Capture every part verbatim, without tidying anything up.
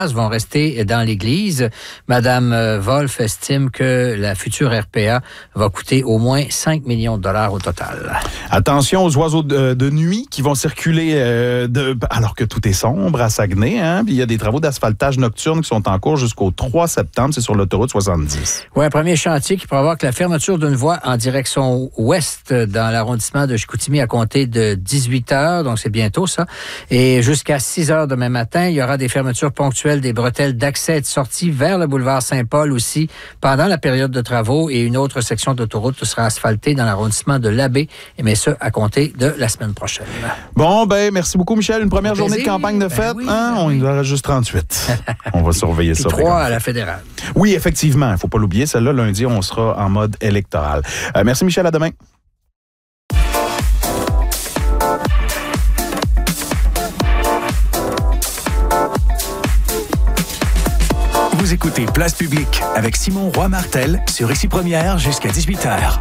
vont rester dans l'église. Madame Wolf estime que la future R P A va coûter au moins cinq millions de dollars au total. Attention aux oiseaux de, de nuit qui vont circuler euh, de, alors que tout est sombre à Saguenay. Hein? Puis il y a des travaux d'asphaltage nocturne qui sont en cours jusqu'au trois septembre. C'est sur l'autoroute soixante-dix. Oui, un premier chantier qui provoque la fermeture d'une voie en direction ouest dans l'arrondissement de Chicoutimi à compter de dix-huit heures. Donc, c'est bientôt ça. Et jusqu'à six heures demain matin, il y aura des fermetures ponctuelles des bretelles d'accès et de sortie vers le boulevard Saint-Paul aussi pendant la période de travaux et une autre section d'autoroute sera asphaltée dans l'arrondissement de l'Abbé, mais ça à compter de la semaine prochaine. Bon, ben merci beaucoup Michel. Une première journée de campagne de fête. Ben oui, hein? Ben On oui. en aura juste trente-huit. On va surveiller ça. trois à la fédérale. Oui, effectivement. Il ne faut pas l'oublier. Celle-là, lundi, on sera en mode électoral. Euh, merci Michel. À demain. Vous écoutez Place Publique avec Simon Roy-Martel sur Ici Première jusqu'à dix-huit heures.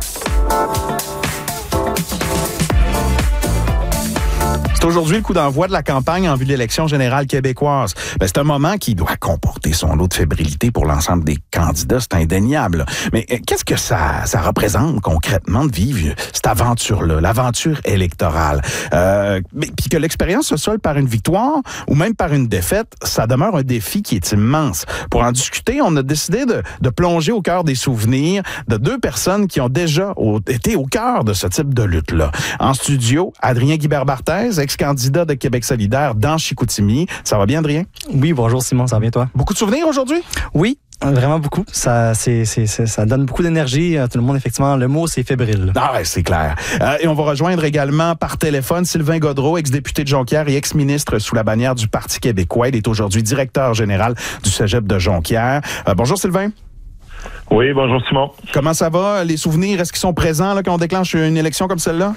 C'est aujourd'hui le coup d'envoi de la campagne en vue de l'élection générale québécoise. Ben, c'est un moment qui doit comporter son lot de fébrilité pour l'ensemble des candidats, c'est indéniable. Mais qu'est-ce que ça, ça représente concrètement de vivre cette aventure-là, l'aventure électorale? Euh, puis que l'expérience se solde par une victoire ou même par une défaite, ça demeure un défi qui est immense. Pour en discuter, on a décidé de, de plonger au cœur des souvenirs de deux personnes qui ont déjà au, été au cœur de ce type de lutte-là. En studio, Adrien Guibert-Barthez, ex-candidat de Québec solidaire dans Chicoutimi. Ça va bien, Adrien? Oui, bonjour Simon, ça va bien toi? Beaucoup de souvenirs aujourd'hui? Oui, vraiment beaucoup. Ça, c'est, c'est, c'est, ça donne beaucoup d'énergie. Tout le monde, effectivement, le mot, c'est fébrile. Ah ouais, c'est clair. Euh, et on va rejoindre également par téléphone Sylvain Gaudreault, ex-député de Jonquière et ex-ministre sous la bannière du Parti québécois. Il est aujourd'hui directeur général du Cégep de Jonquière. Euh, bonjour Sylvain. Oui, bonjour Simon. Comment ça va? Les souvenirs, est-ce qu'ils sont présents là, quand on déclenche une élection comme celle-là?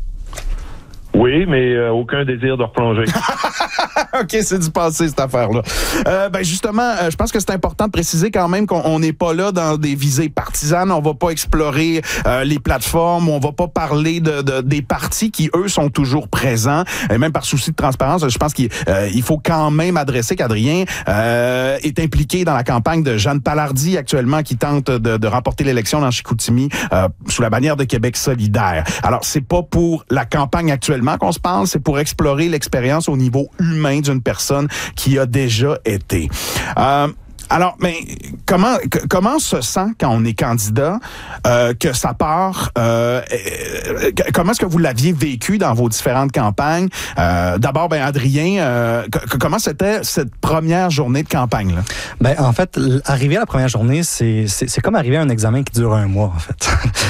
Oui, mais euh, aucun désir de replonger. OK, c'est du passé, cette affaire-là. Euh, ben justement, euh, je pense que c'est important de préciser quand même qu'on n'est pas là dans des visées partisanes. On va pas explorer euh, les plateformes. On va pas parler de, de des partis qui, eux, sont toujours présents. Et même par souci de transparence, je pense qu'il euh, il faut quand même adresser qu'Adrien euh, est impliqué dans la campagne de Jeanne Palardy actuellement, qui tente de, de remporter l'élection dans Chicoutimi euh, sous la bannière de Québec solidaire. Alors, c'est pas pour la campagne actuellement qu'on se parle, c'est pour explorer l'expérience au niveau humain d'une personne qui a déjà été. Euh, Alors, mais comment comment se sent quand on est candidat, euh, que ça part, euh, euh, comment est-ce que vous l'aviez vécu dans vos différentes campagnes? Euh, d'abord, ben Adrien, euh, c- comment c'était cette première journée de campagne là? Ben en fait, arriver à la première journée, c'est c'est, c'est comme arriver à un examen qui dure un mois en fait,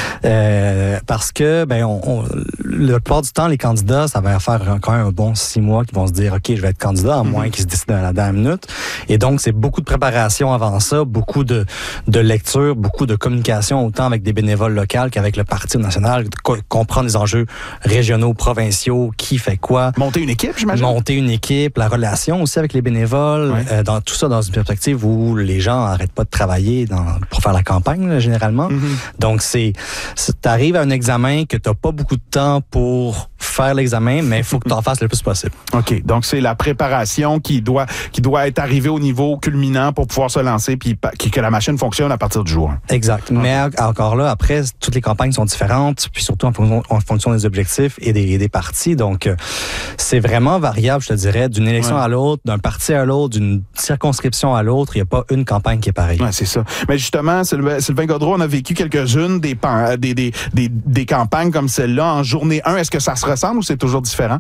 euh, parce que ben on, on, la plupart du temps, les candidats, ça va faire quand même un bon six mois qu'ils vont se dire ok, je vais être candidat, à moins mm-hmm. qu'ils se décident à la dernière minute, et donc c'est beaucoup de préparation avant ça, beaucoup de, de lecture, beaucoup de communication, autant avec des bénévoles locaux qu'avec le Parti national, co- comprendre les enjeux régionaux, provinciaux, qui fait quoi. Monter une équipe, j'imagine? Monter une équipe, la relation aussi avec les bénévoles, ouais. euh, dans tout ça dans une perspective où les gens n'arrêtent pas de travailler dans, pour faire la campagne, là, généralement. Mm-hmm. Donc, c'est, c'est t'arrives à un examen que t'as pas beaucoup de temps pour faire l'examen, mais il faut que tu en fasses le plus possible. OK. Donc, c'est la préparation qui doit, qui doit être arrivée au niveau culminant pour pouvoir se lancer puis que la machine fonctionne à partir du jour. Exact. Okay. Mais encore là, après, toutes les campagnes sont différentes, puis surtout en fonction, en fonction des objectifs et des, et des partis. Donc, euh, c'est vraiment variable, je te dirais, d'une élection ouais. à l'autre, d'un parti à l'autre, d'une circonscription à l'autre. Il n'y a pas une campagne qui est pareille. Ouais, c'est ça. Mais justement, Sylvain, Sylvain Gaudreault, on a vécu quelques-unes des, des, des, des, des campagnes comme celle-là en journée un. Est-ce que ça se ressemble ou c'est toujours différent?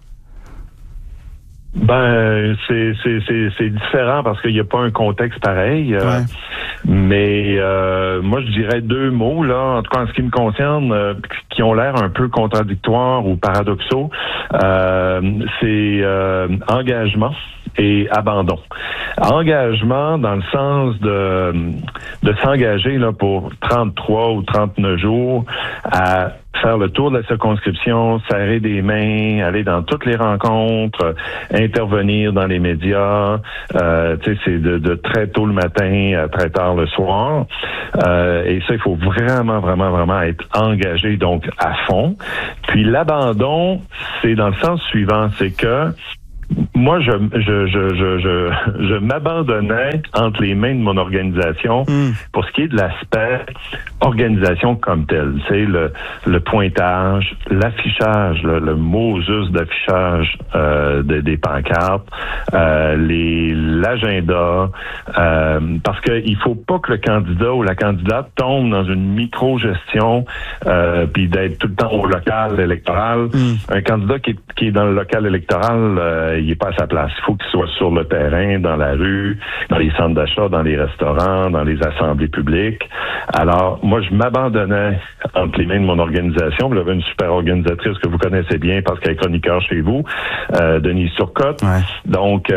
Ben, c'est, c'est, c'est, c'est différent parce qu'il n'y a pas un contexte pareil. Euh, ouais. Mais euh, moi, je dirais deux mots, là, en tout cas en ce qui me concerne, euh, qui ont l'air un peu contradictoires ou paradoxaux. Euh, c'est euh, engagement et abandon. Engagement dans le sens de, de s'engager là pour trente-trois ou trente-neuf jours à faire le tour de la circonscription, serrer des mains, aller dans toutes les rencontres, intervenir dans les médias. Euh, tu sais, c'est de, de très tôt le matin à très tard le soir. Euh, et ça, il faut vraiment, vraiment, vraiment être engagé, donc à fond. Puis l'abandon, c'est dans le sens suivant, c'est que Moi, je, je, je, je, je, je m'abandonnais entre les mains de mon organisation mm. pour ce qui est de l'aspect organisation comme telle. Tu sais, le, le pointage, l'affichage, le, le mot juste d'affichage euh, de, des pancartes, euh, les, l'agenda, euh, parce qu'il faut pas que le candidat ou la candidate tombe dans une micro-gestion euh, puis d'être tout le temps au local électoral. Mm. Un candidat qui est, qui est dans le local électoral, euh, il est pas à sa place. Il faut qu'il soit sur le terrain, dans la rue, dans les centres d'achat, dans les restaurants, dans les assemblées publiques. Alors, moi, je m'abandonnais entre les mains de mon organisation. J'avais une super organisatrice que vous connaissez bien parce qu'elle est chroniqueur chez vous, euh, Denise Turcotte. Ouais. Donc,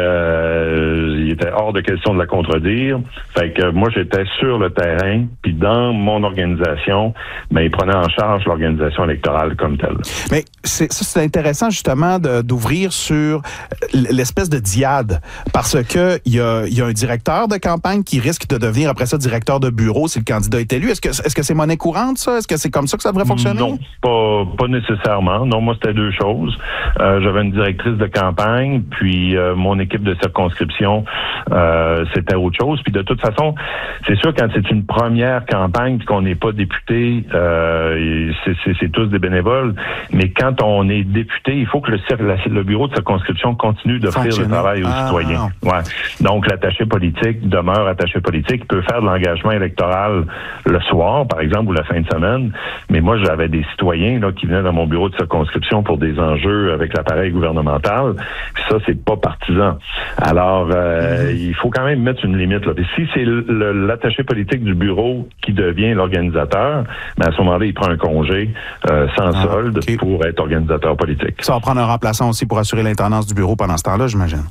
euh, il était hors de question de la contredire. Fait que moi, j'étais sur le terrain, puis dans mon organisation, ben, il prenait en charge l'organisation électorale comme telle. Mais c'est, ça, c'est intéressant, justement, de, d'ouvrir sur l'espèce de diade, parce que il y a, y a un directeur de campagne qui risque de devenir après ça directeur de bureau si le candidat est élu. Est-ce que est-ce que c'est monnaie courante, ça? Est-ce que c'est comme ça que ça devrait fonctionner? Non, pas, pas nécessairement. Non, moi, c'était deux choses. Euh, j'avais une directrice de campagne, puis euh, mon équipe de circonscription, euh, c'était autre chose. Puis de toute façon, c'est sûr, quand c'est une première campagne puis qu'on n'est pas député, euh, c'est, c'est, c'est tous des bénévoles, mais quand on est député, il faut que le, le bureau de circonscription continue d'offrir le travail aux ah, citoyens. Ouais. Donc, l'attaché politique demeure attaché politique. Il peut faire de l'engagement électoral le soir, par exemple, ou la fin de semaine. Mais moi, j'avais des citoyens là qui venaient dans mon bureau de circonscription pour des enjeux avec l'appareil gouvernemental. Puis ça, c'est pas partisan. Alors, euh, mm-hmm. il faut quand même mettre une limite. Là. Puis si c'est le, le, l'attaché politique du bureau qui devient l'organisateur, ben à ce moment-là, il prend un congé euh, sans ah, solde okay. pour être organisateur politique. Ça va prendre un remplaçant aussi pour assurer l'intendance du bureau pendant ce temps-là, j'imagine.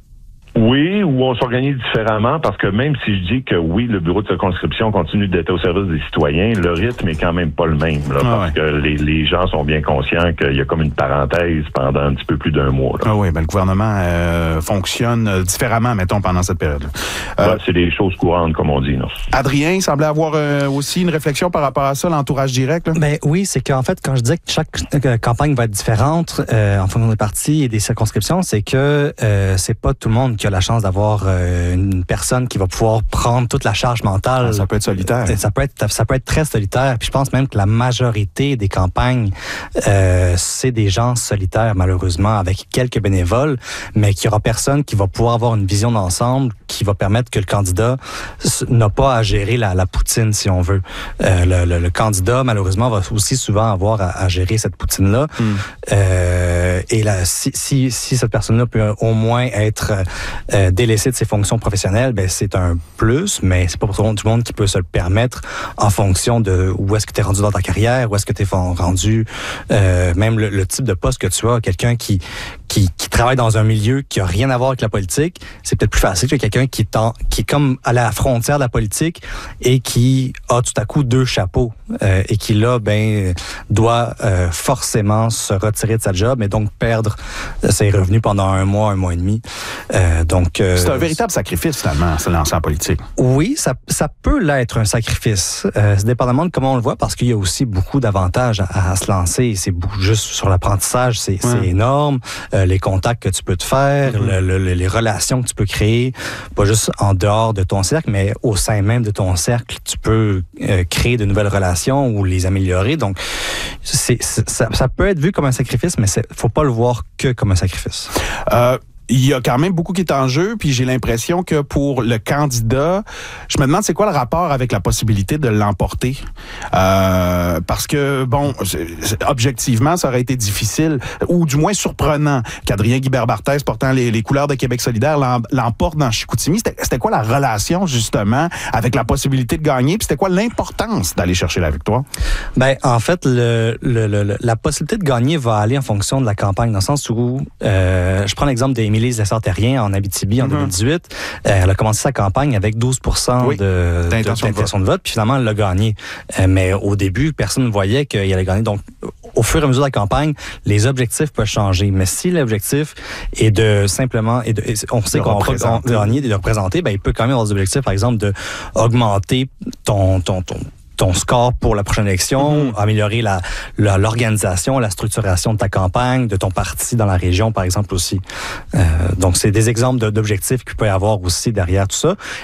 Oui, ou on s'organise différemment parce que même si je dis que oui, le bureau de circonscription continue d'être au service des citoyens, le rythme est quand même pas le même. Là, ah parce ouais. que les, les gens sont bien conscients qu'il y a comme une parenthèse pendant un petit peu plus d'un mois. Là. Ah oui, ben le gouvernement euh, fonctionne différemment, mettons, pendant cette période. Euh, ouais, c'est des choses courantes, comme on dit. Non? Adrien, il semblait avoir euh, aussi une réflexion par rapport à ça, l'entourage direct. Là. Ben oui, c'est qu'en fait, quand je disais que chaque euh, campagne va être différente euh, en fonction des partis et des circonscriptions, c'est que euh, c'est pas tout le monde qui a la chance d'avoir euh, une personne qui va pouvoir prendre toute la charge mentale. Ah, ça peut être solitaire. Ça peut être, ça peut être très solitaire. Puis je pense même que la majorité des campagnes, euh, c'est des gens solitaires, malheureusement, avec quelques bénévoles, mais qu'il n'y aura personne qui va pouvoir avoir une vision d'ensemble qui va permettre que le candidat n'a pas à gérer la, la poutine, si on veut. Euh, le, le, le candidat, malheureusement, va aussi souvent avoir à, à gérer cette poutine-là. Mm. Euh, et là, si, si, si cette personne-là peut au moins être euh, délaissée de ses fonctions professionnelles, ben c'est un plus, mais c'est pas pour tout le monde qui peut se le permettre en fonction de où est-ce que tu es rendu dans ta carrière, où est-ce que tu es rendu, euh, même le, le type de poste que tu as. Quelqu'un qui, qui, qui travaille dans un milieu qui a rien à voir avec la politique, c'est peut-être plus facile que quelqu'un qui est, en, qui est comme à la frontière de la politique et qui a tout à coup deux chapeaux euh, et qui là, ben, doit euh, forcément se retirer de sa job et donc perdre ses revenus pendant un mois, un mois et demi. Euh, donc, euh, c'est un véritable sacrifice, finalement, se lancer en politique. Oui, ça, ça peut l'être un sacrifice. Euh, c'est dépendamment de comment on le voit, parce qu'il y a aussi beaucoup d'avantages à, à se lancer. C'est beaucoup, juste sur l'apprentissage, c'est, ouais. c'est énorme. Euh, les contacts que tu peux te faire, mm-hmm. le, le, les relations que tu peux créer, pas juste en dehors de ton cercle, mais au sein même de ton cercle, tu peux euh, créer de nouvelles relations ou les améliorer. Donc, c'est, c'est, ça, ça peut être vu comme un sacrifice, mais il ne faut pas le voir que comme un sacrifice. Euh... Il y a quand même beaucoup qui est en jeu, puis j'ai l'impression que pour le candidat, je me demande c'est quoi le rapport avec la possibilité de l'emporter. Euh, parce que, bon, objectivement, ça aurait été difficile, ou du moins surprenant, qu'Adrien Guibert-Barthès, portant les, les couleurs de Québec solidaire, l'emporte dans Chicoutimi. C'était, c'était quoi la relation, justement, avec la possibilité de gagner, puis c'était quoi l'importance d'aller chercher la victoire? Ben, en fait, le, le, le, la possibilité de gagner va aller en fonction de la campagne, dans le sens où, euh, je prends l'exemple des Émilie Lessard-Terrien en Abitibi en mm-hmm. deux mille dix-huit. Euh, elle a commencé sa campagne avec douze pour cent oui, de, d'intention, de, d'intention de, vote. de vote, puis finalement, elle l'a gagné. Euh, mais au début, personne ne voyait qu'il allait gagner. Donc, au fur et à mesure de la campagne, les objectifs peuvent changer. Mais si l'objectif est de simplement, et de, et on sait qu'on va gagner et de représenter, ben, il peut quand même avoir des objectifs, par exemple, d'augmenter ton, ton, ton ton score pour la prochaine élection, mm-hmm. améliorer la, la, l'organisation, la structuration de ta campagne, de ton parti dans la région, par exemple, aussi. Euh, donc, c'est des exemples de, d'objectifs qu'il peut y avoir aussi derrière tout ça.